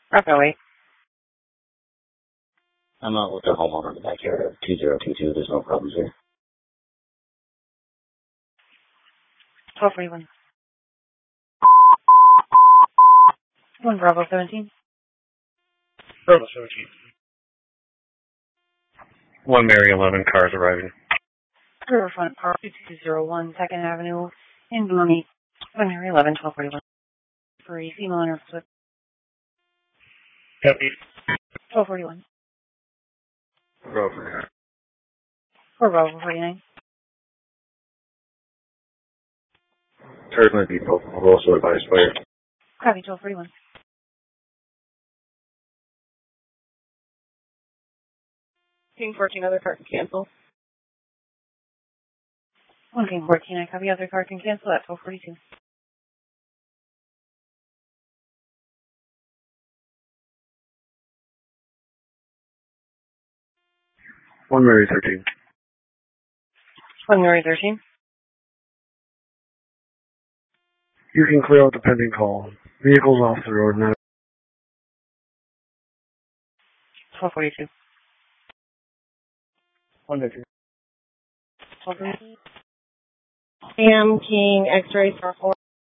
Bravo 8. I'm out with the homeowner in the backyard of 2022. There's no problems here. 1241. 1 Bravo 17. Bravo 17. 1 Mary 11, cars arriving. Riverfront Park 2201, 2nd Avenue in Boone. 1 Mary 11, 1241. For a female owner flip. Copy. 1241. Bravo 49. 4 Bravo 49. Cars might be both. I'll also advise fire. Copy 1241. King 14, other car can cancel. 1 King 14, I copy. Other car can cancel at 1242. One Mary 13. 1 Mary 13. You can clear out the pending call. Vehicles off the road now. 1242. 1 Victor. 1242. Sam King, X-ray, star 4.